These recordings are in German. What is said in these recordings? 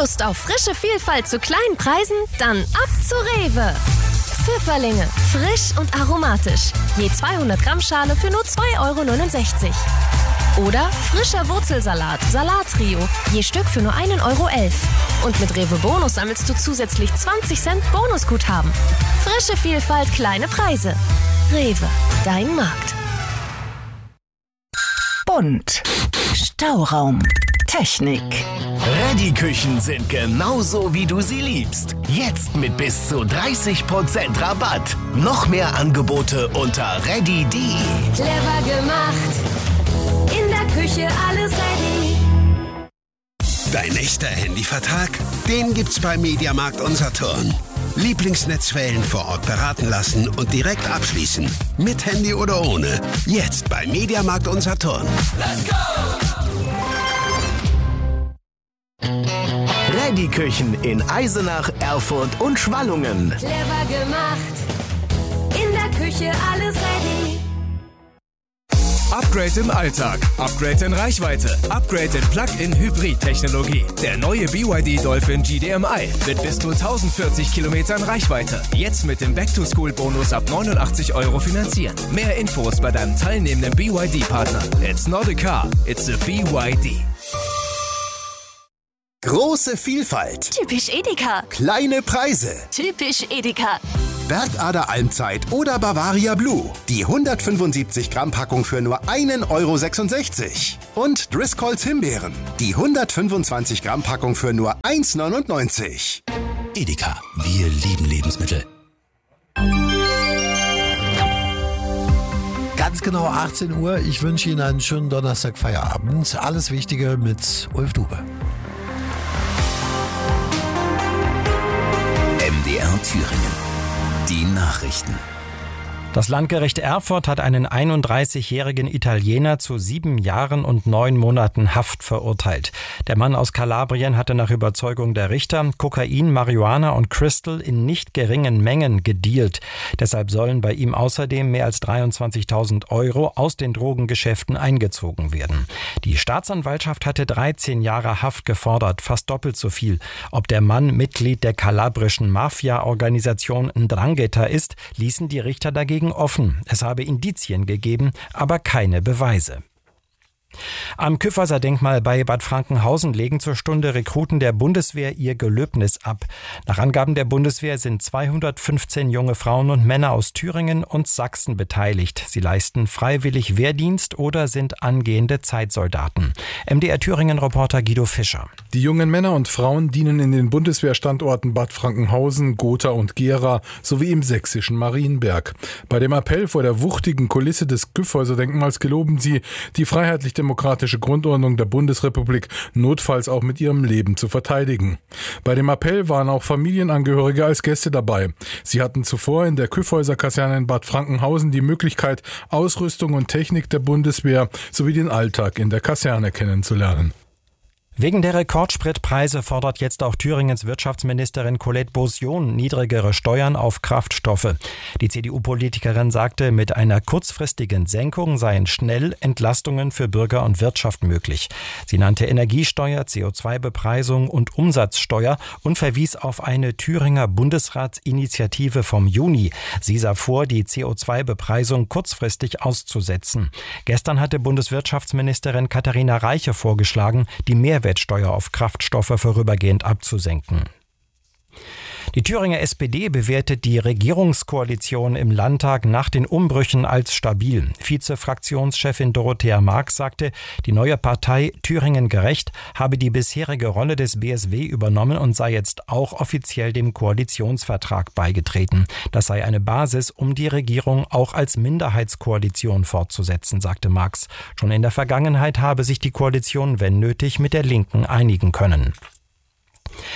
Lust auf frische Vielfalt zu kleinen Preisen? Dann ab zu Rewe. Pfifferlinge, frisch und aromatisch. Je 200 Gramm Schale für nur 2,69 €. Oder frischer Wurzelsalat, Salattrio, je Stück für nur 1,11 €. Und mit Rewe Bonus sammelst du zusätzlich 20 Cent Bonusguthaben. Frische Vielfalt, kleine Preise. Rewe, dein Markt. Bunt. Stauraum. Technik. Ready-Küchen sind genauso, wie du sie liebst. Jetzt mit bis zu 30% Rabatt. Noch mehr Angebote unter ready.de. Clever gemacht. In der Küche alles ready. Dein echter Handyvertrag? Den gibt's bei Mediamarkt und Saturn. Lieblingsnetzwellen vor Ort beraten lassen und direkt abschließen. Mit Handy oder ohne. Jetzt bei Mediamarkt und Saturn. Let's go! Ready-Küchen in Eisenach, Erfurt und Schwallungen. Clever gemacht. In der Küche alles ready. Upgrade im Alltag, Upgrade in Reichweite, Upgrade in Plug-in-Hybrid-Technologie. Der neue BYD Dolphin GDMI mit bis zu 1040 Kilometern Reichweite. Jetzt mit dem Back-to-School-Bonus ab 89 € finanzieren. Mehr Infos bei deinem teilnehmenden BYD-Partner. It's not a car, it's a BYD. Große Vielfalt. Typisch Edeka. Kleine Preise. Typisch Edeka. Bergader Almzeit oder Bavaria Blue. Die 175 Gramm Packung für nur 1,66 €. Und Driscolls Himbeeren. Die 125 Gramm Packung für nur 1,99 €. Edeka, wir lieben Lebensmittel. Ganz genau 18 Uhr. Ich wünsche Ihnen einen schönen Donnerstag-Feierabend. Alles Wichtige mit Ulf Dube. MDR Thüringen. Die Nachrichten. Das Landgericht Erfurt hat einen 31-jährigen Italiener zu 7 Jahren und 9 Monaten Haft verurteilt. Der Mann aus Kalabrien hatte nach Überzeugung der Richter Kokain, Marihuana und Crystal in nicht geringen Mengen gedealt. Deshalb sollen bei ihm außerdem mehr als 23.000 € aus den Drogengeschäften eingezogen werden. Die Staatsanwaltschaft hatte 13 Jahre Haft gefordert, fast doppelt so viel. Ob der Mann Mitglied der kalabrischen Mafia-Organisation 'Ndrangheta ist, ließen die Richter dagegen offen. Es habe Indizien gegeben, aber keine Beweise. Am Kyffhäuser-Denkmal bei Bad Frankenhausen legen zur Stunde Rekruten der Bundeswehr ihr Gelöbnis ab. Nach Angaben der Bundeswehr sind 215 junge Frauen und Männer aus Thüringen und Sachsen beteiligt. Sie leisten freiwillig Wehrdienst oder sind angehende Zeitsoldaten. MDR Thüringen-Reporter Guido Fischer. Die jungen Männer und Frauen dienen in den Bundeswehrstandorten Bad Frankenhausen, Gotha und Gera sowie im sächsischen Marienberg. Bei dem Appell vor der wuchtigen Kulisse des Kyffhäuser-Denkmals geloben sie, die freiheitlich-demokratische Grundordnung der Bundesrepublik notfalls auch mit ihrem Leben zu verteidigen. Bei dem Appell waren auch Familienangehörige als Gäste dabei. Sie hatten zuvor in der Kyffhäuser-Kaserne in Bad Frankenhausen die Möglichkeit, Ausrüstung und Technik der Bundeswehr sowie den Alltag in der Kaserne kennenzulernen. Wegen der Rekordspritpreise fordert jetzt auch Thüringens Wirtschaftsministerin Colette Beausion niedrigere Steuern auf Kraftstoffe. Die CDU-Politikerin sagte, mit einer kurzfristigen Senkung seien schnell Entlastungen für Bürger und Wirtschaft möglich. Sie nannte Energiesteuer, CO2-Bepreisung und Umsatzsteuer und verwies auf eine Thüringer Bundesratsinitiative vom Juni. Sie sah vor, die CO2-Bepreisung kurzfristig auszusetzen. Gestern hatte Bundeswirtschaftsministerin Katharina Reiche vorgeschlagen, die Mehrwertsteuer auf Kraftstoffe vorübergehend abzusenken. Die Thüringer SPD bewertet die Regierungskoalition im Landtag nach den Umbrüchen als stabil. Vize-Fraktionschefin Dorothea Marx sagte, die neue Partei Thüringen gerecht habe die bisherige Rolle des BSW übernommen und sei jetzt auch offiziell dem Koalitionsvertrag beigetreten. Das sei eine Basis, um die Regierung auch als Minderheitskoalition fortzusetzen, sagte Marx. Schon in der Vergangenheit habe sich die Koalition, wenn nötig, mit der Linken einigen können.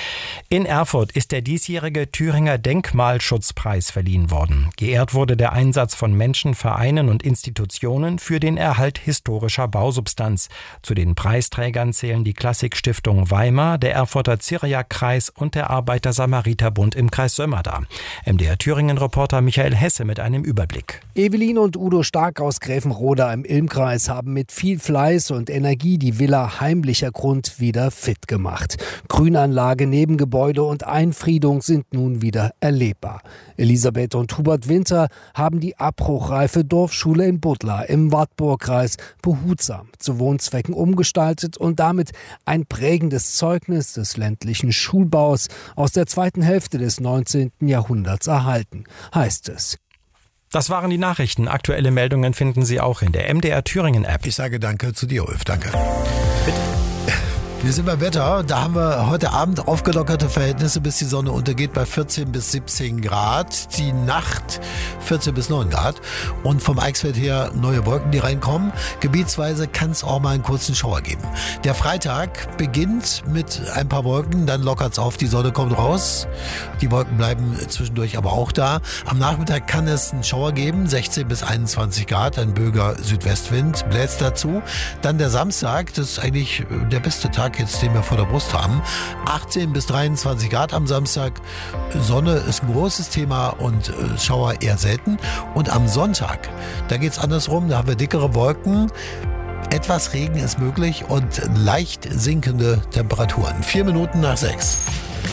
In Erfurt ist der diesjährige Thüringer Denkmalschutzpreis verliehen worden. Geehrt wurde der Einsatz von Menschen, Vereinen und Institutionen für den Erhalt historischer Bausubstanz. Zu den Preisträgern zählen die Klassikstiftung Weimar, der Erfurter Syriakkreis und der Arbeiter-Samariter-Bund im Kreis Sömmerda. MDR Thüringen-Reporter Michael Hesse mit einem Überblick. Evelyn und Udo Stark aus Gräfenroda im Ilmkreis haben mit viel Fleiß und Energie die Villa Heimlicher Grund wieder fit gemacht. Grünanlage, Nebengebäude und Einfriedung sind nun wieder erlebbar. Elisabeth und Hubert Winter haben die abbruchreife Dorfschule in Budla im Wartburgkreis behutsam zu Wohnzwecken umgestaltet und damit ein prägendes Zeugnis des ländlichen Schulbaus aus der zweiten Hälfte des 19. Jahrhunderts erhalten, heißt es. Das waren die Nachrichten. Aktuelle Meldungen finden Sie auch in der MDR Thüringen App. Ich sage danke zu dir, Ulf. Danke. Bitte. Wir sind beim Wetter. Da haben wir heute Abend aufgelockerte Verhältnisse, bis die Sonne untergeht bei 14 bis 17 Grad. Die Nacht 14 bis 9 Grad. Und vom Eichsfeld her neue Wolken, die reinkommen. Gebietsweise kann es auch mal einen kurzen Schauer geben. Der Freitag beginnt mit ein paar Wolken, dann lockert es auf, die Sonne kommt raus. Die Wolken bleiben zwischendurch aber auch da. Am Nachmittag kann es einen Schauer geben, 16 bis 21 Grad, ein böiger Südwestwind bläst dazu. Dann der Samstag, das ist eigentlich der beste Tag jetzt, den wir vor der Brust haben. 18 bis 23 Grad am Samstag. Sonne ist ein großes Thema und Schauer eher selten. Und am Sonntag, da geht's andersrum, da haben wir dickere Wolken. Etwas Regen ist möglich und leicht sinkende Temperaturen. 4 Minuten nach 6.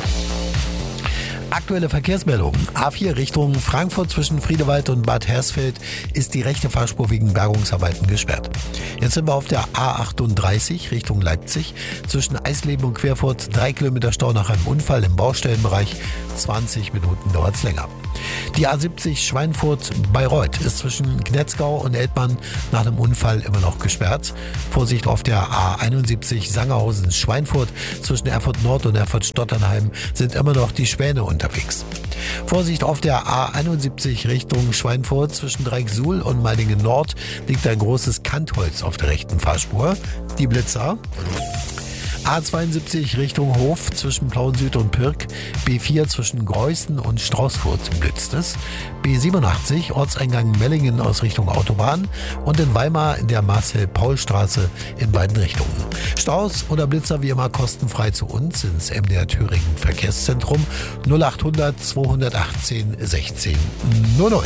Aktuelle Verkehrsmeldungen. A4 Richtung Frankfurt zwischen Friedewald und Bad Hersfeld ist die rechte Fahrspur wegen Bergungsarbeiten gesperrt. Jetzt sind wir auf der A38 Richtung Leipzig. Zwischen Eisleben und Querfurt 3 Kilometer Stau nach einem Unfall im Baustellenbereich. 20 Minuten dauert es länger. Die A70 Schweinfurt-Bayreuth ist zwischen Knetzgau und Eltmann nach einem Unfall immer noch gesperrt. Vorsicht auf der A71 Sangerhausen-Schweinfurt zwischen Erfurt Nord und Erfurt Stotternheim sind immer noch die Schwäne unterwegs. Vorsicht auf der A71 Richtung Schweinfurt zwischen Dreiecksuhl und Meiningen Nord liegt ein großes Kantholz auf der rechten Fahrspur. Die Blitzer. A72 Richtung Hof zwischen Plauen Süd und Pirk, B4 zwischen Greußen und Straußfurt blitzt es, B87 Ortseingang Mellingen aus Richtung Autobahn und in Weimar in der Marcel-Paul-Straße in beiden Richtungen. Staus oder Blitzer wie immer kostenfrei zu uns ins MDR Thüringen Verkehrszentrum 0800 218 16 00.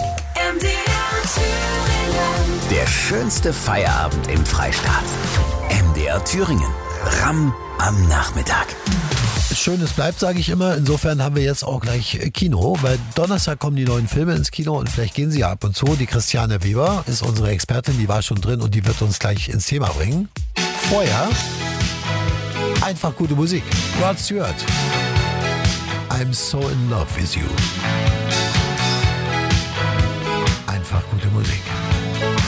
Der schönste Feierabend im Freistaat. MDR Thüringen. Ramm am Nachmittag. Schönes bleibt, sage ich immer. Insofern haben wir jetzt auch gleich Kino, weil Donnerstag kommen die neuen Filme ins Kino und vielleicht gehen sie ja ab und zu. Die Christiane Weber ist unsere Expertin, die war schon drin und die wird uns gleich ins Thema bringen. Vorher einfach gute Musik. Rod Stewart. I'm so in love with you. Einfach gute Musik.